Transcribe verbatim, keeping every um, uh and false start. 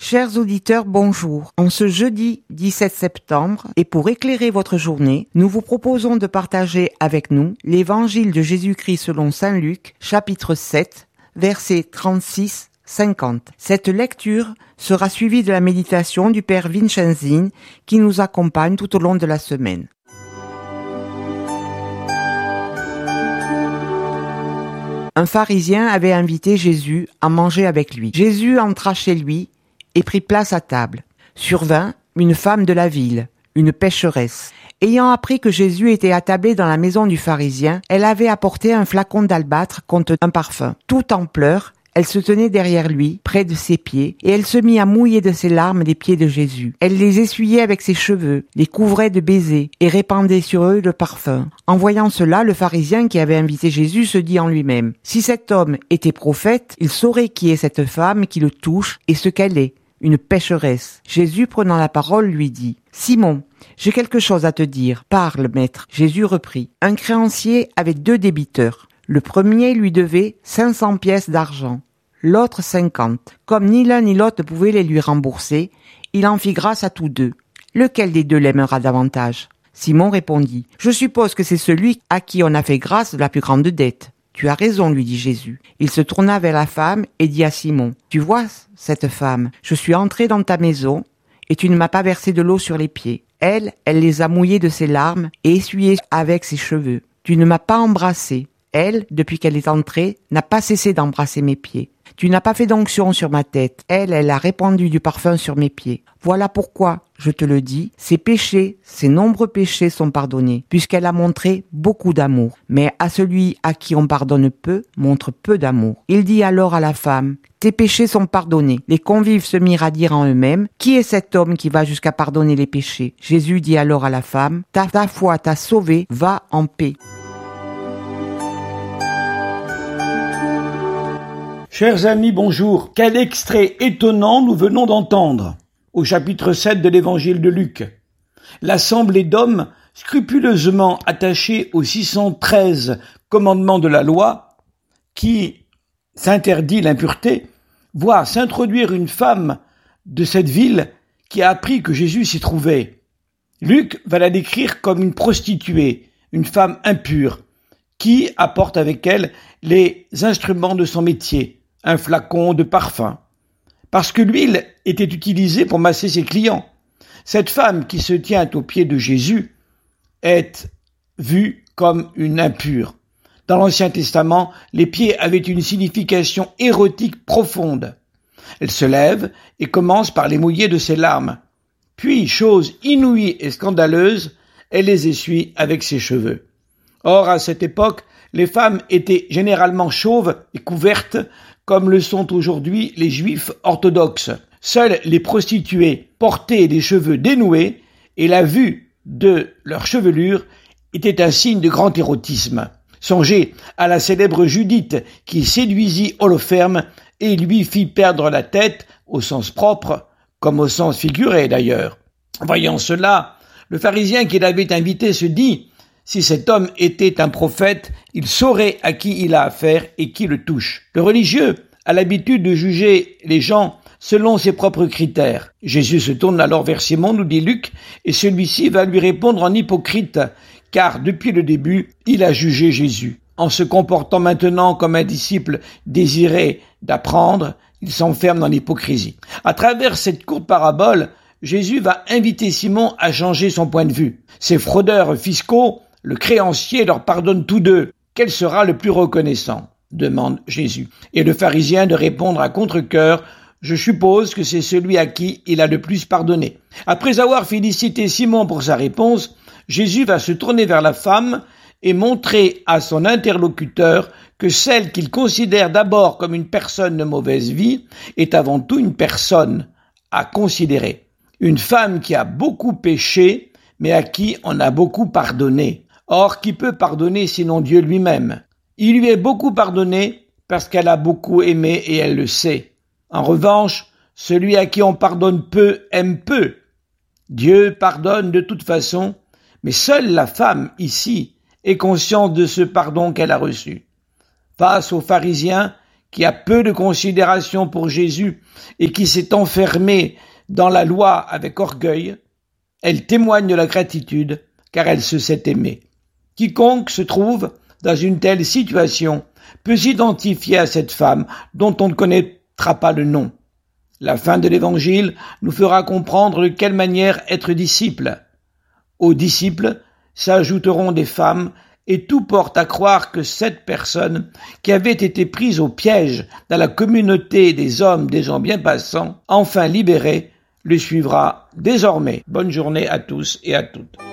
Chers auditeurs, bonjour. En ce jeudi dix-sept septembre, et pour éclairer votre journée, nous vous proposons de partager avec nous l'évangile de Jésus-Christ selon saint Luc, chapitre sept, versets trente-six à cinquante. Cette lecture sera suivie de la méditation du Père Vincenzin qui nous accompagne tout au long de la semaine. Un pharisien avait invité Jésus à manger avec lui. Jésus entra chez lui et prit place à table. Survint une femme de la ville, une pécheresse. Ayant appris que Jésus était attablé dans la maison du pharisien, elle avait apporté un flacon d'albâtre contenant un parfum. Tout en pleurs, elle se tenait derrière lui, près de ses pieds, et elle se mit à mouiller de ses larmes les pieds de Jésus. Elle les essuyait avec ses cheveux, les couvrait de baisers, et répandait sur eux le parfum. En voyant cela, le pharisien qui avait invité Jésus se dit en lui-même, « Si cet homme était prophète, il saurait qui est cette femme qui le touche et ce qu'elle est, une pécheresse. » Jésus, prenant la parole, lui dit, « Simon, j'ai quelque chose à te dire. Parle, maître. » Jésus reprit, « Un créancier avait deux débiteurs. Le premier lui devait cinq cents pièces d'argent, l'autre cinquante. Comme ni l'un ni l'autre ne pouvaient les lui rembourser, il en fit grâce à tous deux. Lequel des deux l'aimera davantage ? Simon répondit, « Je suppose que c'est celui à qui on a fait grâce de la plus grande dette. » Tu as raison, lui dit Jésus. Il se tourna vers la femme et dit à Simon, « Tu vois cette femme, je suis entré dans ta maison et tu ne m'as pas versé de l'eau sur les pieds. Elle, elle les a mouillés de ses larmes et essuyés avec ses cheveux. Tu ne m'as pas embrassé. Elle, depuis qu'elle est entrée, n'a pas cessé d'embrasser mes pieds. Tu n'as pas fait d'onction sur ma tête. Elle, elle a répandu du parfum sur mes pieds. Voilà pourquoi, je te le dis, ses péchés, ses nombreux péchés sont pardonnés, puisqu'elle a montré beaucoup d'amour. Mais à celui à qui on pardonne peu, montre peu d'amour. » Il dit alors à la femme, « Tes péchés sont pardonnés. » Les convives se mirent à dire en eux-mêmes, « Qui est cet homme qui va jusqu'à pardonner les péchés ?» Jésus dit alors à la femme, « Ta, ta foi t'a sauvée, va en paix. » Chers amis, bonjour. Quel extrait étonnant nous venons d'entendre au chapitre sept de l'évangile de Luc. L'assemblée d'hommes scrupuleusement attachés aux six cent treize commandements de la loi qui s'interdit l'impureté, voit s'introduire une femme de cette ville qui a appris que Jésus s'y trouvait. Luc va la décrire comme une prostituée, une femme impure, qui apporte avec elle les instruments de son métier, un flacon de parfum, parce que l'huile était utilisée pour masser ses clients. Cette femme qui se tient aux pieds de Jésus est vue comme une impure. Dans l'Ancien Testament, les pieds avaient une signification érotique profonde. Elle se lève et commence par les mouiller de ses larmes. Puis, chose inouïe et scandaleuse, elle les essuie avec ses cheveux. Or, à cette époque, les femmes étaient généralement chauves et couvertes, comme le sont aujourd'hui les juifs orthodoxes. Seules les prostituées portaient des cheveux dénoués, et la vue de leur chevelure était un signe de grand érotisme. Songez à la célèbre Judith qui séduisit Holoferne et lui fit perdre la tête, au sens propre, comme au sens figuré d'ailleurs. Voyant cela, le pharisien qui l'avait invité se dit, si cet homme était un prophète, il saurait à qui il a affaire et qui le touche. Le religieux a l'habitude de juger les gens selon ses propres critères. Jésus se tourne alors vers Simon, nous dit Luc, et celui-ci va lui répondre en hypocrite, car depuis le début, il a jugé Jésus. En se comportant maintenant comme un disciple désiré d'apprendre, il s'enferme dans l'hypocrisie. À travers cette courte parabole, Jésus va inviter Simon à changer son point de vue. Ces fraudeurs fiscaux, le créancier leur pardonne tous deux. Quel sera le plus reconnaissant ? Demande Jésus. Et le pharisien de répondre à contre-cœur, je suppose que c'est celui à qui il a le plus pardonné. Après avoir félicité Simon pour sa réponse, Jésus va se tourner vers la femme et montrer à son interlocuteur que celle qu'il considère d'abord comme une personne de mauvaise vie est avant tout une personne à considérer. Une femme qui a beaucoup péché, mais à qui on a beaucoup pardonné. Or, qui peut pardonner sinon Dieu lui-même ? Il lui est beaucoup pardonné parce qu'elle a beaucoup aimé et elle le sait. En revanche, celui à qui on pardonne peu aime peu. Dieu pardonne de toute façon, mais seule la femme, ici, est consciente de ce pardon qu'elle a reçu. Face aux pharisiens qui a peu de considération pour Jésus et qui s'est enfermée dans la loi avec orgueil, elle témoigne de la gratitude car elle se sait aimée. Quiconque se trouve dans une telle situation peut s'identifier à cette femme dont on ne connaîtra pas le nom. La fin de l'Évangile nous fera comprendre de quelle manière être disciple. Aux disciples s'ajouteront des femmes et tout porte à croire que cette personne qui avait été prise au piège dans la communauté des hommes, des gens bien passants, enfin libérée, le suivra désormais. Bonne journée à tous et à toutes.